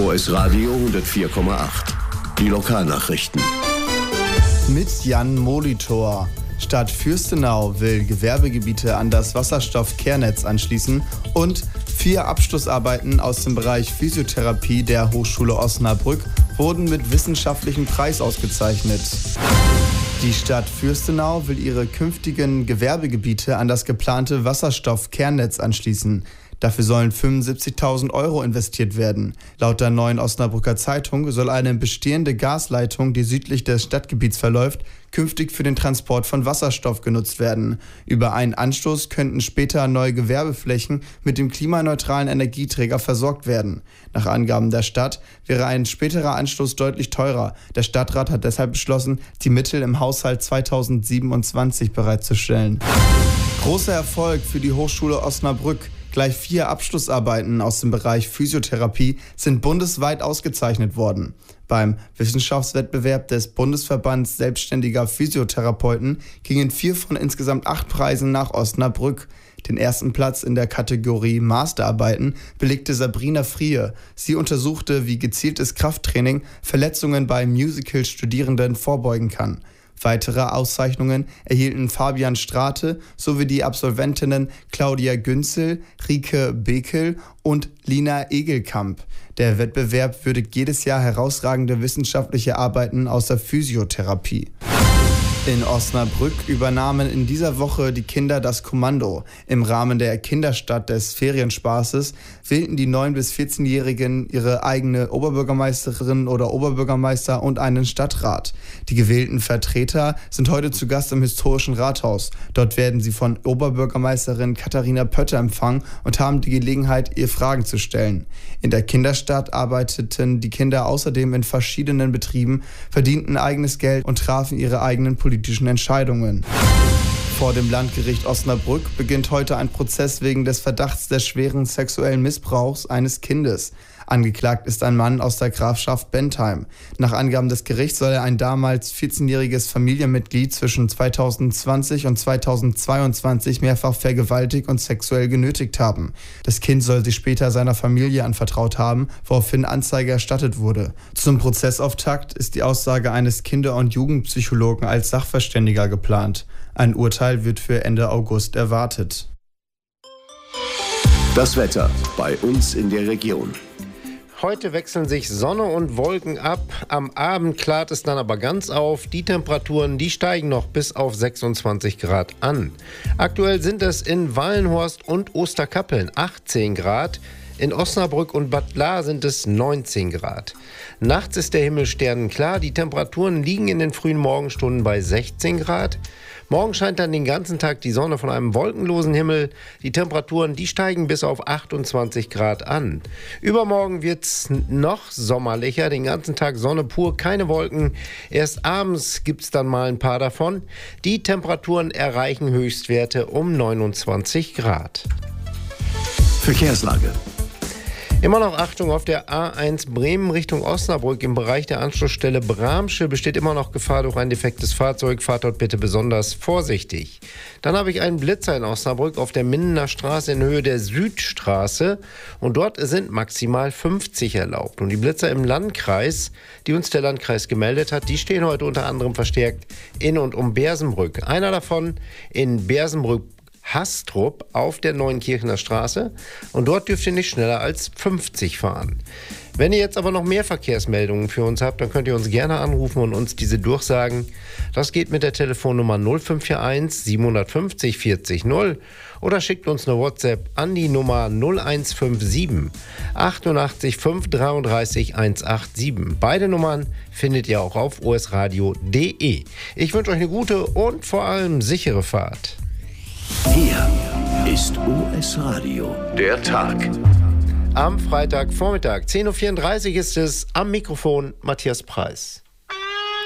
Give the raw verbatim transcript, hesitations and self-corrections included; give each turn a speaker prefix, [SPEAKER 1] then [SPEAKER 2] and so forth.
[SPEAKER 1] O S Radio hundertvier Komma acht. Die Lokalnachrichten.
[SPEAKER 2] Mit Jan Molitor. Stadt Fürstenau will Gewerbegebiete an das Wasserstoffkehrnetz anschließen und vier Abschlussarbeiten aus dem Bereich Physiotherapie der Hochschule Osnabrück wurden mit wissenschaftlichem Preis ausgezeichnet. Die Stadt Fürstenau will ihre künftigen Gewerbegebiete an das geplante Wasserstoffkernnetz anschließen. Dafür sollen fünfundsiebzigtausend Euro investiert werden. Laut der Neuen Osnabrücker Zeitung soll eine bestehende Gasleitung, die südlich des Stadtgebiets verläuft, künftig für den Transport von Wasserstoff genutzt werden. Über einen Anstoß könnten später neue Gewerbeflächen mit dem klimaneutralen Energieträger versorgt werden. Nach Angaben der Stadt wäre ein späterer Anstoß deutlich teurer. Der Stadtrat hat deshalb beschlossen, die Mittel im Haushalt zweitausendsiebenundzwanzig bereitzustellen. Großer Erfolg für die Hochschule Osnabrück. Gleich vier Abschlussarbeiten aus dem Bereich Physiotherapie sind bundesweit ausgezeichnet worden. Beim Wissenschaftswettbewerb des Bundesverbands Selbstständiger Physiotherapeuten gingen vier von insgesamt acht Preisen nach Osnabrück. Den ersten Platz in der Kategorie Masterarbeiten belegte Sabrina Frie. Sie untersuchte, wie gezieltes Krafttraining Verletzungen bei Musical-Studierenden vorbeugen kann. Weitere Auszeichnungen erhielten Fabian Strate sowie die Absolventinnen Claudia Günzel, Rike Bekel und Lina Egelkamp. Der Wettbewerb würdigt jedes Jahr herausragende wissenschaftliche Arbeiten aus der Physiotherapie. In Osnabrück übernahmen in dieser Woche die Kinder das Kommando. Im Rahmen der Kinderstadt des Ferienspaßes wählten die neun- bis vierzehnjährigen ihre eigene Oberbürgermeisterin oder Oberbürgermeister und einen Stadtrat. Die gewählten Vertreter sind heute zu Gast im historischen Rathaus. Dort werden sie von Oberbürgermeisterin Katharina Pötter empfangen und haben die Gelegenheit, ihr Fragen zu stellen. In der Kinderstadt arbeiteten die Kinder außerdem in verschiedenen Betrieben, verdienten eigenes Geld und trafen ihre eigenen politischen politischen Entscheidungen. Vor dem Landgericht Osnabrück beginnt heute ein Prozess wegen des Verdachts des schweren sexuellen Missbrauchs eines Kindes. Angeklagt ist ein Mann aus der Grafschaft Bentheim. Nach Angaben des Gerichts soll er ein damals vierzehnjähriges Familienmitglied zwischen zweitausendzwanzig und zweitausendzweiundzwanzig mehrfach vergewaltigt und sexuell genötigt haben. Das Kind soll sich später seiner Familie anvertraut haben, woraufhin Anzeige erstattet wurde. Zum Prozessauftakt ist die Aussage eines Kinder- und Jugendpsychologen als Sachverständiger geplant. Ein Urteil wird für Ende August erwartet.
[SPEAKER 1] Das Wetter bei uns in der Region.
[SPEAKER 3] Heute wechseln sich Sonne und Wolken ab. Am Abend klart es dann aber ganz auf. Die Temperaturen, die steigen noch bis auf sechsundzwanzig Grad an. Aktuell sind es in Wallenhorst und Osterkappeln achtzehn Grad. In Osnabrück und Bad Lahr sind es neunzehn Grad. Nachts ist der Himmel sternenklar. Die Temperaturen liegen in den frühen Morgenstunden bei sechzehn Grad. Morgen scheint dann den ganzen Tag die Sonne von einem wolkenlosen Himmel. Die Temperaturen, die steigen bis auf achtundzwanzig Grad an. Übermorgen wird's noch sommerlicher, den ganzen Tag Sonne pur, keine Wolken. Erst abends gibt's dann mal ein paar davon. Die Temperaturen erreichen Höchstwerte um neunundzwanzig Grad.
[SPEAKER 1] Verkehrslage.
[SPEAKER 3] Immer noch Achtung auf der A eins Bremen Richtung Osnabrück. Im Bereich der Anschlussstelle Bramsche besteht immer noch Gefahr durch ein defektes Fahrzeug. Fahrt dort bitte besonders vorsichtig. Dann habe ich einen Blitzer in Osnabrück auf der Mindener Straße in Höhe der Südstraße. Und dort sind maximal fünfzig erlaubt. Und die Blitzer im Landkreis, die uns der Landkreis gemeldet hat, die stehen heute unter anderem verstärkt in und um Bersenbrück. Einer davon in Bersenbrück Hastrup auf der Neuenkirchener Straße und dort dürft ihr nicht schneller als fünfzig fahren. Wenn ihr jetzt aber noch mehr Verkehrsmeldungen für uns habt, dann könnt ihr uns gerne anrufen und uns diese durchsagen. Das geht mit der Telefonnummer null fünf vier eins siebenhundertfünfzig vierzig null oder schickt uns eine WhatsApp an die Nummer null eins fünf sieben achtundachtzig fünf dreiunddreißig hundertsiebenundachtzig. Beide Nummern findet ihr auch auf o s radio punkt d e. Ich wünsche euch eine gute und vor allem sichere Fahrt.
[SPEAKER 1] Hier ist O S Radio, der Tag.
[SPEAKER 3] Am Freitagvormittag, zehn Uhr vierunddreißig ist es, am Mikrofon Matthias Preis.